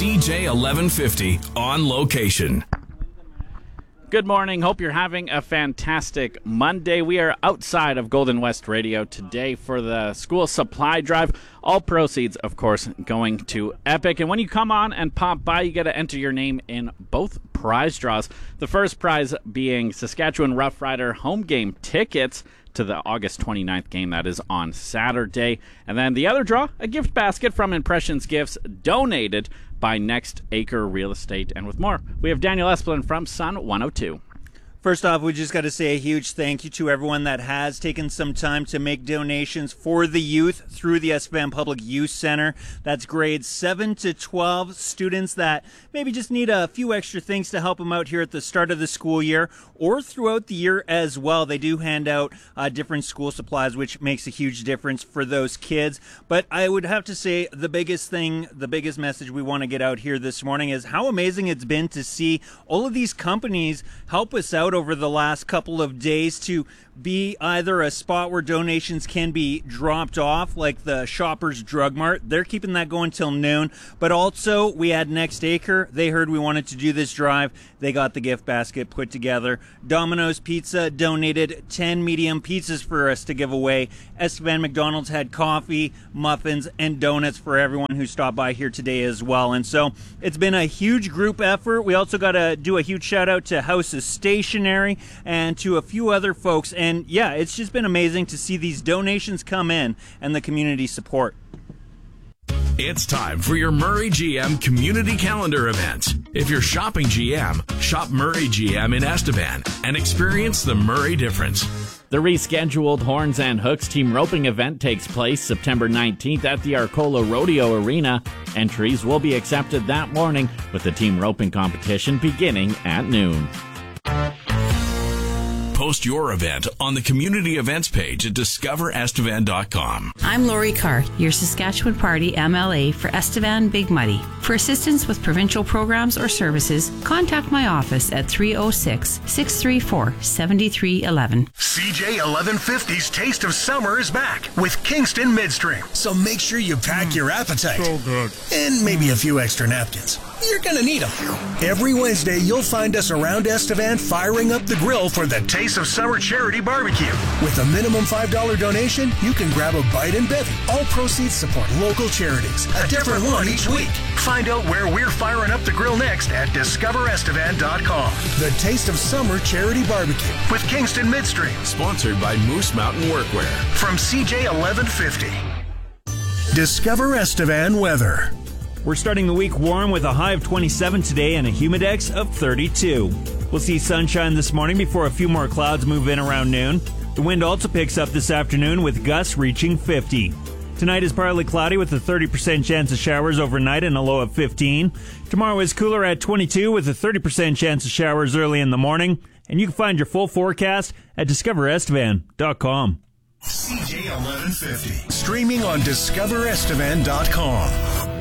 CJ 1150 on location. Good morning. Hope you're having a fantastic Monday. We are outside of Golden West Radio today for the school supply drive. All proceeds, of course, going to Epic. And when you come on and pop by, you get to enter your name in both prize draws. The first prize being Saskatchewan Roughrider home game tickets to the August 29th game. That is on Saturday. And then the other draw, a gift basket from Impressions Gifts donated by Next Acre Real Estate. And with more, we have Daniel Esplin from Sun 102. First off, we just got to say a huge thank you to everyone that has taken some time to make donations for the youth through the Estevan Public Youth Center. That's grades 7 to 12 students that maybe just need a few extra things to help them out here at the start of the school year or throughout the year as well. They do hand out different school supplies, which makes a huge difference for those kids. But I would have to say the biggest message we want to get out here this morning is how amazing it's been to see all of these companies help us out over the last couple of days to be either a spot where donations can be dropped off, like the Shoppers Drug Mart. They're keeping that going till noon. But also, we had Next Acre. They heard we wanted to do this drive. They got the gift basket put together. Domino's Pizza donated 10 medium pizzas for us to give away. Estevan McDonald's had coffee, muffins, and donuts for everyone who stopped by here today as well. And so it's been a huge group effort. We also got to do a huge shout out to House's Stationery and to a few other folks. And yeah, it's just been amazing to see these donations come in and the community support. It's time for your Murray GM community calendar events. If you're shopping GM, shop Murray GM in Estevan and experience the Murray difference. The rescheduled Horns and Hooks team roping event takes place September 19th at the Arcola Rodeo Arena. Entries will be accepted that morning with the team roping competition beginning at noon. Post your event on the community events page at discoverestevan.com. I'm Lori Carr, your Saskatchewan Party MLA for Estevan Big Muddy. For assistance with provincial programs or services, contact my office at 306-634-7311. CJ 1150's Taste of Summer is back with Kingston Midstream. So make sure you pack your appetite. So good. And maybe a few extra napkins. You're going to need them. Every Wednesday, you'll find us around Estevan firing up the grill for the Taste of Summer Charity Barbecue. With a minimum $5 donation, you can grab a bite and bevy. All proceeds support local charities. A different one each week. Find out where we're firing up the grill next at discoverestevan.com. The Taste of Summer Charity Barbecue with Kingston Midstream. Sponsored by Moose Mountain Workwear. From CJ 1150. Discover Estevan weather. We're starting the week warm with a high of 27 today and a humidex of 32. We'll see sunshine this morning before a few more clouds move in around noon. The wind also picks up this afternoon with gusts reaching 50. Tonight is partly cloudy with a 30% chance of showers overnight and a low of 15. Tomorrow is cooler at 22 with a 30% chance of showers early in the morning. And you can find your full forecast at discoverestevan.com. CJ 1150. Streaming on discoverestevan.com.